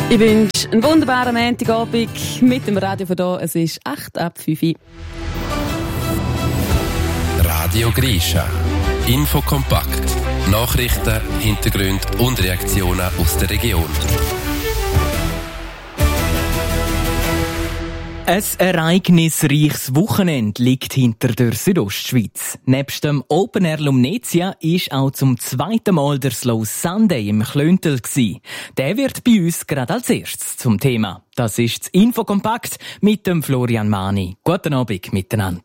Ich wünsche einen wunderbaren Montagabend mit dem Radio von hier. Es ist 8:05. Radio Grisha. Info kompakt. Nachrichten, Hintergründe und Reaktionen aus der Region. Ein ereignisreiches Wochenende liegt hinter der Südostschweiz. Nebst dem Open Air Lumnezia ist auch zum zweiten Mal der Slow Sunday im Klöntel gsi. Der wird bei uns gerade als erstes zum Thema. Das ist das Infokompakt mit dem Florian Mani. Guten Abend miteinander.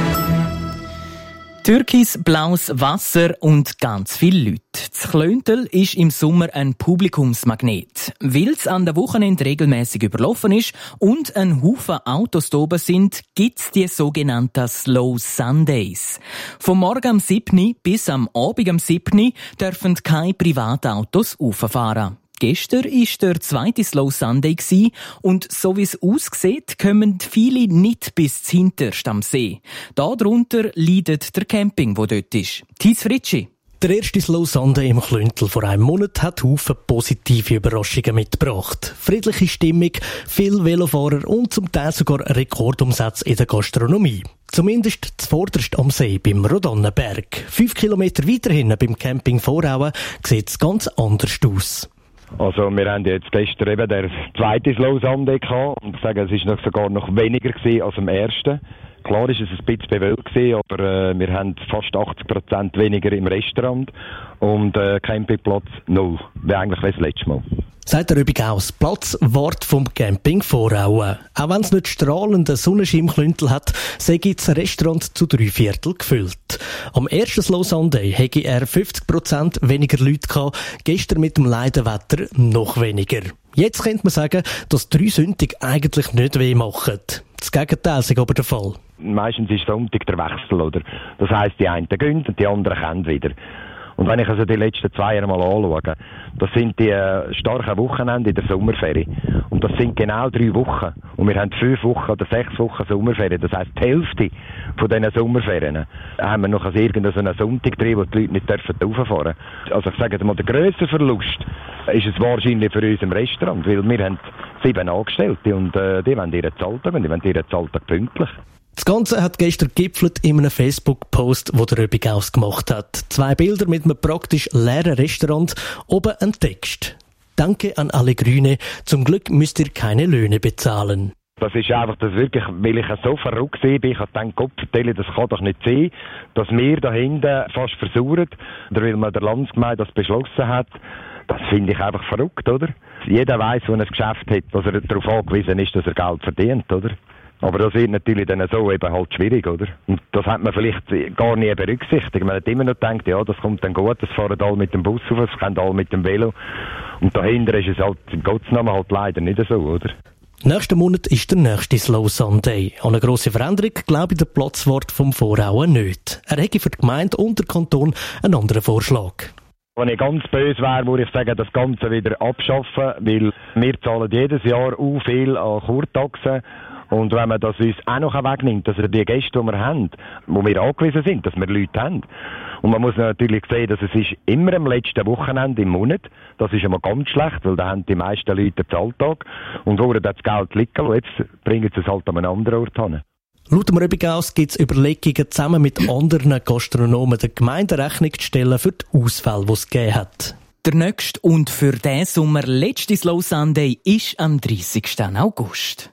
Türkisblaues Wasser und ganz viele Leute. Das Klöntel ist im Sommer ein Publikumsmagnet. Weil es an den Wochenenden regelmäßig überlaufen ist und ein Haufen Autos da oben sind, gibt's die sogenannten Slow Sundays. Vom Morgen am 7. bis am Abend am 7. dürfen keine Privatautos rauffahren. Gestern war der zweite Slow Sunday und so wie es aussieht, kommen viele nicht bis hinterst am See. Darunter leidet der Camping, der dort ist. Thies Fritschi. Der erste Slow Sunday im Klöntel vor einem Monat hat Haufen positive Überraschungen mitgebracht. Friedliche Stimmung, viele Velofahrer und zum Teil sogar Rekordumsätze in der Gastronomie. Zumindest zuvorderst am See beim Rodannenberg. 5 Kilometer weiter hinten beim Camping Vorauen sieht es ganz anders aus. Also wir haben jetzt gestern eben der zweite Slow Sunday gehabt und ich sage, es war sogar noch weniger gewesen als am ersten. Klar ist es ein bisschen bewölkt gewesen, aber wir haben fast 80% weniger im Restaurant und Campingplatz 0, wie eigentlich das letzte Mal. Sagt der Rübigaus, Platzwart vom Camping Vorauen. Auch wenn es nicht strahlenden Sonnenschirmklüntel hat, sei das Restaurant zu 3/4 gefüllt. Am ersten Slow Sunday hätte er 50% weniger Leute gehabt, gestern mit dem Leidenwetter noch weniger. Jetzt könnte man sagen, dass 3 Sündig eigentlich nicht weh machen. Das Gegenteil ist aber der Fall. Meistens ist Sonntag der Wechsel, oder? Das heisst, die einen gehen und die anderen kommen wieder. Und wenn ich also die letzten 2 Jahre mal anschaue, das sind die starken Wochenende in der Sommerferie. Und das sind genau 3 Wochen. Und wir haben 5 Wochen oder 6 Wochen Sommerferien. Das heisst, die Hälfte von diesen Sommerferien haben wir noch als irgendeinen Sonntag drin, wo die Leute nicht rauffahren dürfen. Also ich sage mal, der grösste Verlust ist es wahrscheinlich für uns im Restaurant, weil wir haben 7 Angestellte und die wollen ihren Zahltag und die wollen ihren Zahltag pünktlich. Das Ganze hat gestern gipfelt in einem Facebook-Post, den der Rübigaus gemacht hat. 2 Bilder mit einem praktisch leeren Restaurant, oben ein Text. Danke an alle Grüne, zum Glück müsst ihr keine Löhne bezahlen. Das ist einfach, das wirklich, weil ich so verrückt war, ich habe gedacht, Gott vertelle, das kann doch nicht sein, dass wir da hinten fast versuchen, oder weil man der Landsgemeinde das beschlossen hat. Das finde ich einfach verrückt, oder? Jeder weiss, wo er ein Geschäft hat, dass er darauf angewiesen ist, dass er Geld verdient, oder? Aber das wird natürlich dann so eben halt schwierig, oder? Und das hat man vielleicht gar nie berücksichtigt. Man hat immer noch gedacht, ja, das kommt dann gut, das fahren alle mit dem Bus auf, das können alle mit dem Velo. Und dahinter ist es halt, im Gottes Namen halt leider nicht so, oder? Nächsten Monat ist der nächste Slow Sunday. An eine grosse Veränderung glaube ich der Platzwart vom Vorauen nicht. Er hätte für die Gemeinde und den Kanton einen anderen Vorschlag. Wenn ich ganz böse wäre, würde ich sagen, das Ganze wieder abschaffen, weil wir zahlen jedes Jahr auch viel an Kurtaxen. Und wenn man das uns auch noch wegnimmt, dass wir die Gäste, die wir haben, wo wir angewiesen sind, dass wir Leute haben. Und man muss natürlich sehen, dass es ist immer am letzten Wochenende im Monat. Das ist immer ganz schlecht, weil da haben die meisten Leute den Zahltag. Und wo das Geld liegen, und jetzt bringen sie es halt an einen anderen Ort hin. Laut dem Rübigaus gibt es Überlegungen, zusammen mit anderen Gastronomen der Gemeinde Rechnung zu stellen für die Ausfälle, die es gegeben hat. Der nächste und für diesen Sommer letzte Slow Sunday ist am 30. August.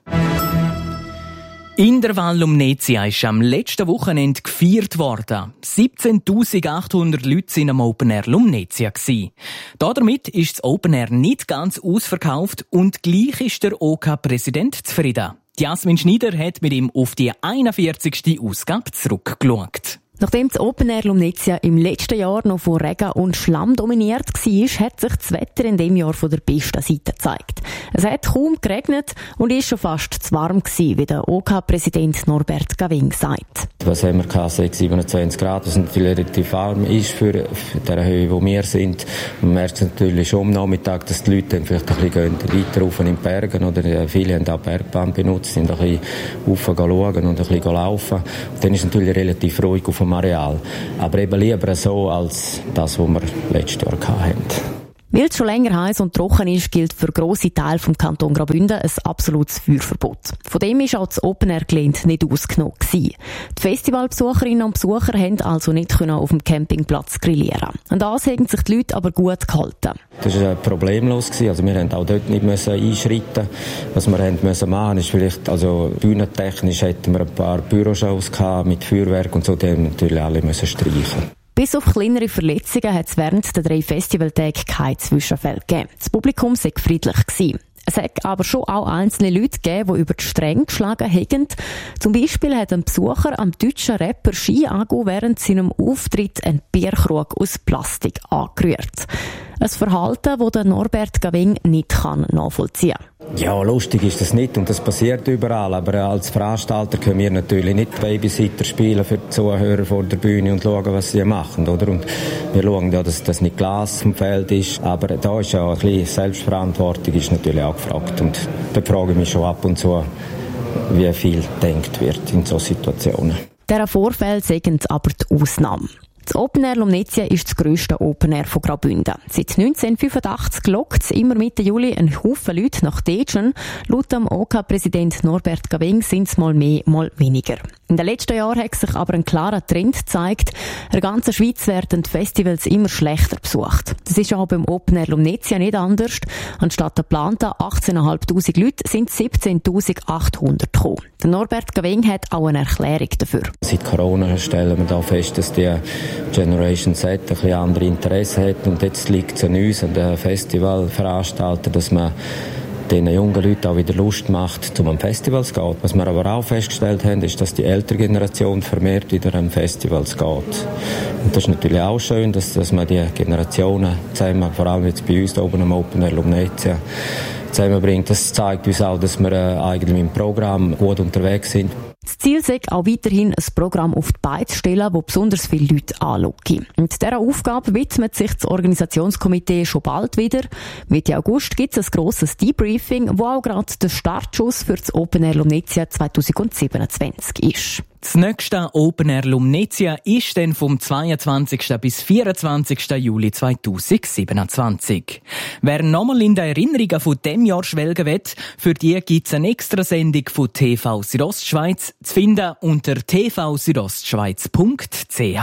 In der Val Lumnezia ist am letzten Wochenende gefeiert worden. 17.800 Leute sind am Open Air Lumnezia gsi. Damit ist das Open Air nicht ganz ausverkauft und gleich ist der OK-Präsident zufrieden. Jasmin Schneider hat mit ihm auf die 41. Ausgabe zurückgeschaut. Nachdem das Open Air Lumnezia im letzten Jahr noch von Regen und Schlamm dominiert war, hat sich das Wetter in diesem Jahr von der besten Seite gezeigt. Es hat kaum geregnet und ist schon fast zu warm gewesen, wie der OK-Präsident Norbert Gavin sagt. Was haben wir gehabt? 27 Grad, was natürlich relativ warm ist für die Höhe, wo wir sind. Man merkt natürlich schon am Nachmittag, dass die Leute vielleicht ein bisschen weiter rauf in den Bergen oder viele haben auch Bergbahn benutzt, sind ein bisschen rauf schauen und ein bisschen laufen. Dann ist es natürlich relativ ruhig auf dem Areal. Aber eben lieber so als das, was wir letztes Jahr hatten. Weil es schon länger heiß und trocken ist, gilt für grosse Teile vom Kanton Graubünden ein absolutes Feuerverbot. Von dem ist auch das Open-Air-Gelände nicht ausgenommen gewesen. Die Festivalbesucherinnen und Besucher konnten also nicht auf dem Campingplatz grillieren. An das haben sich die Leute aber gut gehalten. Das war problemlos gewesen. Also wir mussten auch dort nicht einschreiten. Was wir machen mussten, ist vielleicht, also bühnentechnisch hätten wir ein paar Büroshows gehabt mit Feuerwerk und so, die haben natürlich alle streichen. Bis auf kleinere Verletzungen hat es während der 3 Festivaltage kein Zwischenfall gegeben. Das Publikum sei friedlich gewesen. Es hat aber schon auch einzelne Leute gegeben, die über die Stränge geschlagen haben. Zum Beispiel hat ein Besucher am deutschen Rapper Ski Agu während seinem Auftritt einen Bierkrug aus Plastik angerührt. Ein Verhalten, das der Norbert Gaving nicht nachvollziehen kann. Ja, lustig ist das nicht und das passiert überall, aber als Veranstalter können wir natürlich nicht Babysitter spielen für die Zuhörer vor der Bühne und schauen, was sie machen, oder? Und wir schauen ja, dass das nicht Glas im Feld ist, aber da ist ja ein bisschen Selbstverantwortung ist natürlich auch gefragt und da frage ich mich schon ab und zu, wie viel gedacht wird in solchen Situationen. Dieser Vorfall sagen aber die Ausnahme. Das Open Air Lumnezia ist das grösste Open Air von Graubünden. Seit 1985 lockt es immer Mitte Juli einen Haufen Leute nach Dätschen. Laut dem OK-Präsident Norbert Gaving sind es mal mehr, mal weniger. In den letzten Jahren hat sich aber ein klarer Trend gezeigt. In der ganzen Schweiz werden die Festivals immer schlechter besucht. Das ist auch beim Open Air Lumnezia nicht anders. Anstatt der geplanten 18'500 Leute sind 17'800 gekommen. Der Norbert Gaving hat auch eine Erklärung dafür. Seit Corona stellen wir da fest, dass die Generation Z ein bisschen andere Interesse hat und jetzt liegt es an uns, an den Festivalveranstaltern, dass man den jungen Leuten auch wieder Lust macht, zum Festivals zu gehen. Was wir aber auch festgestellt haben, ist, dass die ältere Generation vermehrt wieder an Festivals geht. Und das ist natürlich auch schön, dass man die Generationen zusammen, vor allem jetzt bei uns oben am Open Air Lumnezia, zusammenbringt. Das zeigt uns auch, dass wir eigentlich im Programm gut unterwegs sind. Das Ziel ist auch weiterhin, ein Programm auf die Beine zu stellen, das besonders viele Leute anlockt. Und dieser Aufgabe widmet sich das Organisationskomitee schon bald wieder. Mitte August gibt es ein grosses Debriefing, wo auch gerade der Startschuss für das Open Air Lumnezia 2027 ist. Das nächste Open Air Lumnezia ist dann vom 22. bis 24. Juli 2027. Wer nochmal in der Erinnerungen von diesem Jahr schwelgen will, für die gibt es eine Extrasendung von TV Südostschweiz zu finden unter tvsüdostschweiz.ch.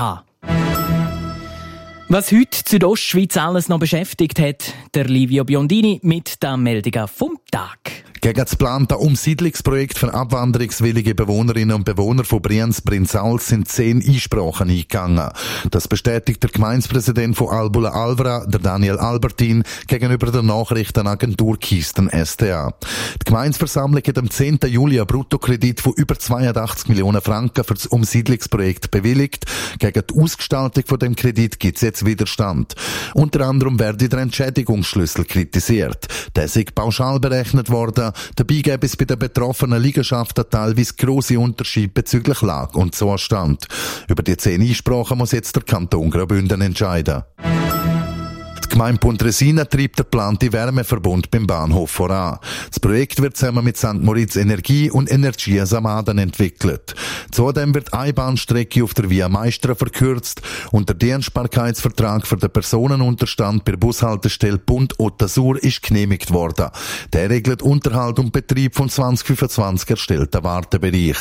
Was heute die Südostschweiz alles noch beschäftigt hat, der Livio Biondini mit den Meldungen vom Tag. Gegen das geplante Umsiedlungsprojekt für abwanderungswillige Bewohnerinnen und Bewohner von Brienz-Prinzals sind 10 Einsprachen eingegangen. Das bestätigt der Gemeindepräsident von Albula-Alvra, der Daniel Albertin, gegenüber der Nachrichtenagentur Kisten SDA. Die Gemeindeversammlung hat am 10. Juli einen Bruttokredit von über 82 Millionen Franken für das Umsiedlungsprojekt bewilligt. Gegen die Ausgestaltung von dem Kredit gibt es jetzt Widerstand. Unter anderem werde der Entschädigungsschlüssel kritisiert. Der sei pauschal berechnet worden. Dabei gäbe es bei den betroffenen Liegenschaften teilweise grosse Unterschiede bezüglich Lage und Zustand. Über die 10 Einsprachen muss jetzt der Kanton Graubünden entscheiden. Die Gemeinde Pontresina treibt den geplanten Wärmeverbund beim Bahnhof voran. Das Projekt wird zusammen mit St. Moritz Energie und Energia Samaden entwickelt. Zudem wird eine Bahnstrecke auf der Via Maestra verkürzt und der Dienstbarkeitsvertrag für den Personenunterstand bei der Bushaltestelle Bund Ottasur ist genehmigt worden. Der regelt Unterhalt und Betrieb von 2025 erstellten Wartebereich.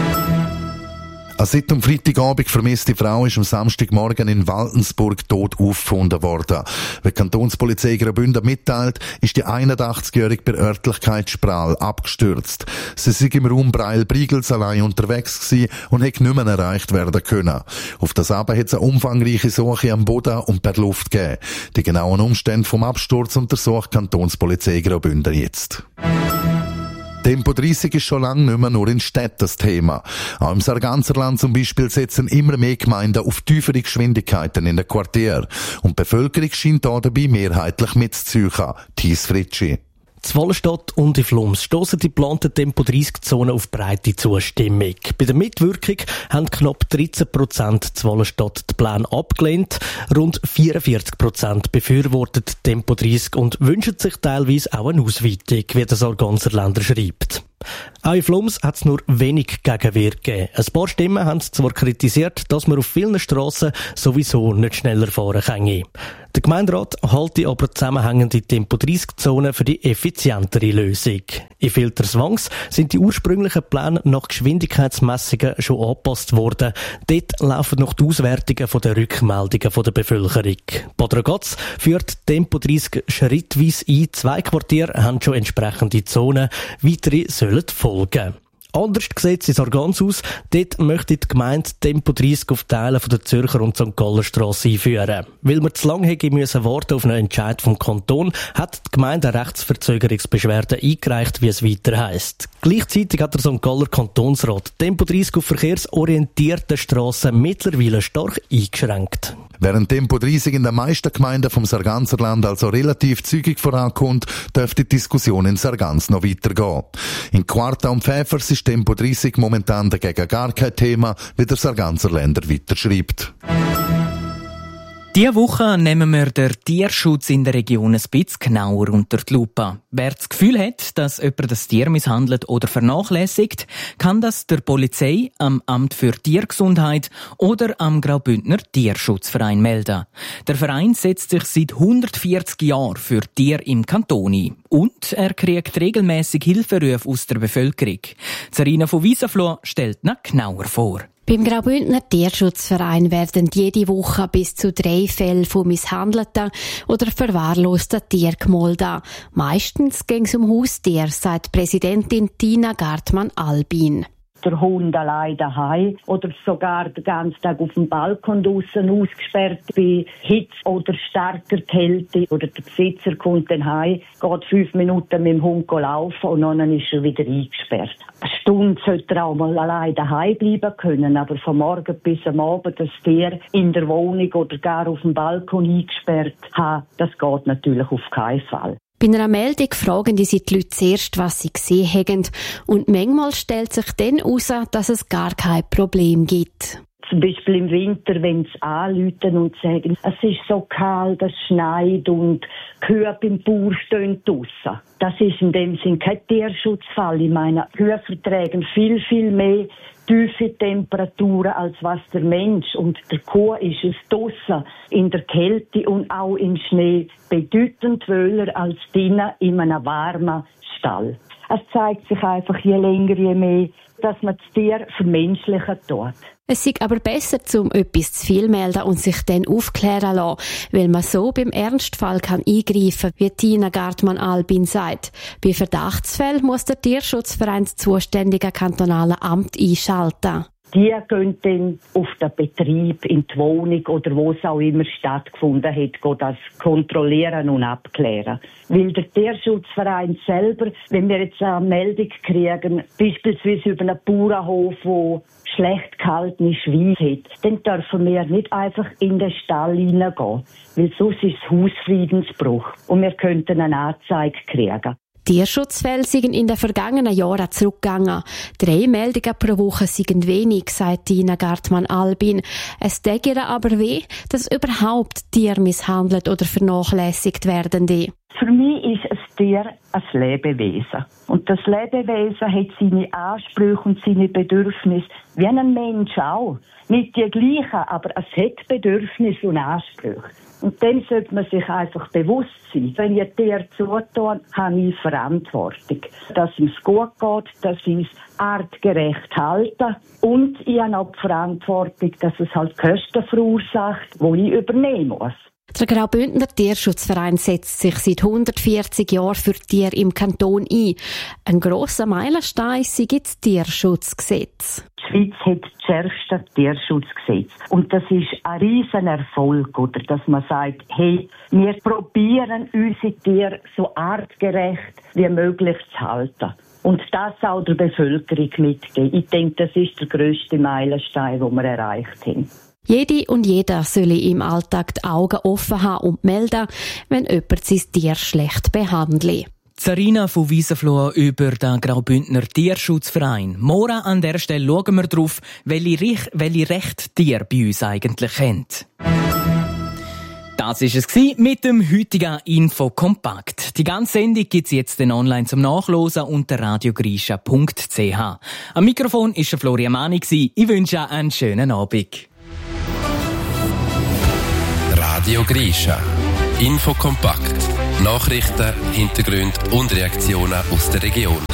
Eine seit am Freitagabend vermisste Frau ist am Samstagmorgen in Waldensburg tot aufgefunden worden. Wie die Kantonspolizei Graubünden mitteilt, ist die 81-Jährige bei der Örtlichkeit Sprahl abgestürzt. Sie sei im Raum Breil-Briegels allein unterwegs gewesen und hätte nicht mehr erreicht werden können. Auf das aber hat es eine umfangreiche Suche am Boden und per Luft gegeben. Die genauen Umstände vom Absturz untersucht die Kantonspolizei Graubünden jetzt. Tempo 30 ist schon lange nicht mehr nur in Städten das Thema. Auch im Sarganserland zum Beispiel setzen immer mehr Gemeinden auf tiefere Geschwindigkeiten in den Quartieren. Und die Bevölkerung scheint da dabei mehrheitlich mitzuziehen. Thies Fritschi. In Wallenstadt und in Flums stossen die geplanten Tempo-30-Zonen auf breite Zustimmung. Bei der Mitwirkung haben knapp 13% in Wallenstadt die Pläne abgelehnt. Rund 44% befürwortet Tempo 30 und wünschen sich teilweise auch eine Ausweitung, wie der Sarganserländer schreibt. Auch in Flums hat es nur wenig Gegenwehr gegeben. Ein paar Stimmen haben zwar kritisiert, dass man auf vielen Strassen sowieso nicht schneller fahren kann. Der Gemeinderat halte aber zusammenhängende Tempo-30-Zonen für die effizientere Lösung. In Filterswangs sind die ursprünglichen Pläne nach Geschwindigkeitsmessungen schon angepasst worden. Dort laufen noch die Auswertungen der Rückmeldungen der Bevölkerung. Bad Ragaz führt Tempo 30 schrittweise ein. 2 Quartiere haben schon entsprechende Zonen. Weitere sollen folgen. Anders sieht es in Sargans aus. Dort möchte die Gemeinde Tempo 30 auf Teilen von der Zürcher und St. Galler Strasse einführen. Weil wir zu lange warten müssen auf einen Entscheid vom Kanton, hat die Gemeinde eine Rechtsverzögerungsbeschwerde eingereicht, wie es weiter heisst. Gleichzeitig hat der St. Galler Kantonsrat Tempo 30 auf verkehrsorientierten Strassen mittlerweile stark eingeschränkt. Während Tempo 30 in den meisten Gemeinden vom Sarganserland also relativ zügig vorankommt, dürfte die Diskussion in Sargans noch weitergehen. In Quarta und Pfäfers ist Tempo 30 momentan dagegen gar kein Thema, wie der Sarganserländer weiter schreibt. Diese Woche nehmen wir den Tierschutz in der Region ein bisschen genauer unter die Lupe. Wer das Gefühl hat, dass jemand das Tier misshandelt oder vernachlässigt, kann das der Polizei, am Amt für Tiergesundheit oder am Graubündner Tierschutzverein melden. Der Verein setzt sich seit 140 Jahren für Tiere im Kanton ein. Und er kriegt regelmäßig Hilferufe aus der Bevölkerung. Sarina von Wiesenfloh stellt noch genauer vor. Beim Graubündner Tierschutzverein werden jede Woche bis zu 3 Fälle von misshandelten oder verwahrlosten Tieren gemeldet. Meistens ging es um Haustiere, sagt Präsidentin Tina Gartmann-Albin. Der Hund allein daheim oder sogar den ganzen Tag auf dem Balkon draussen ausgesperrt bei Hitze oder starker Kälte. Oder der Besitzer kommt dann heim, geht 5 Minuten mit dem Hund laufen und dann ist er wieder eingesperrt. Eine Stunde sollte er auch mal allein daheim bleiben können, aber von morgen bis am Abend das Tier in der Wohnung oder gar auf dem Balkon eingesperrt haben, das geht natürlich auf keinen Fall. Bei einer Meldung fragen die Leute zuerst, was sie gesehen haben. Und manchmal stellt sich dann heraus, dass es gar kein Problem gibt. Zum Beispiel im Winter, wenn sie anrufen und sagen, es ist so kalt, es schneit und Kühe beim Bauer stehen draussen. Das ist in dem Sinn kein Tierschutzfall. Ich meine, Kühe vertragen viel, viel mehr tiefe Temperaturen als was der Mensch. Und der Kuh ist es draussen in der Kälte und auch im Schnee bedeutend wöhler als drinnen in einem warmen Stall. Es zeigt sich einfach je länger, je mehr, dass man das Tier vermenschlichen tut. Es ist aber besser, um etwas zu viel melden und sich dann aufklären lassen, weil man so beim Ernstfall kann eingreifen, wie Tina Gartmann-Albin sagt. Bei Verdachtsfällen muss der Tierschutzverein das zuständige kantonale Amt einschalten. Die gehen dann auf den Betrieb, in die Wohnung oder wo es auch immer stattgefunden hat, gehen das kontrollieren und abklären. Weil der Tierschutzverein selber, wenn wir jetzt eine Meldung kriegen, beispielsweise über einen Bauernhof, wo schlecht gehaltene Schweine hat, dann dürfen wir nicht einfach in den Stall hineingehen, weil sonst ist es Hausfriedensbruch und wir könnten eine Anzeige kriegen. Tierschutzfälle sind in den vergangenen Jahren zurückgegangen. 3 Meldungen pro Woche sind wenig, sagt Tina Gartmann-Albin. Es tut ihr aber weh, dass überhaupt Tiere misshandelt oder vernachlässigt werden. Für mich ist ein Tier ein Lebewesen. Und das Lebewesen hat seine Ansprüche und seine Bedürfnisse, wie ein Mensch auch. Nicht die gleichen, aber es hat Bedürfnisse und Ansprüche. Und dem sollte man sich einfach bewusst sein. Wenn ich ein Tier zutue, habe ich Verantwortung. Dass es gut geht, dass ich es artgerecht halte. Und ich habe auch die Verantwortung, dass es halt Kosten verursacht, die ich übernehmen muss. Der Graubündner Tierschutzverein setzt sich seit 140 Jahren für Tiere im Kanton ein. Ein grosser Meilenstein ist das Tierschutzgesetz. Die Schweiz hat das schärfste Tierschutzgesetz. Und das ist ein riesen Erfolg, oder? Dass man sagt, hey, wir probieren unsere Tiere so artgerecht wie möglich zu halten. Und das auch der Bevölkerung mitgeben. Ich denke, das ist der grösste Meilenstein, den wir erreicht haben. Jede und jeder solle im Alltag die Augen offen haben und melden, wenn jemand sein Tier schlecht behandelt. Sarina von Wiesenfloh über den Graubündner Tierschutzverein. Morgen an der Stelle schauen wir drauf, welche Rechte Tiere bei uns eigentlich haben. Das war es mit dem heutigen Infokompakt. Die ganze Sendung gibt es jetzt online zum Nachlesen unter radiogrischa.ch. Am Mikrofon war Florian Mani. Ich wünsche einen schönen Abend. Radio Grischa Info kompakt. Nachrichten, Hintergründe und Reaktionen aus der Region.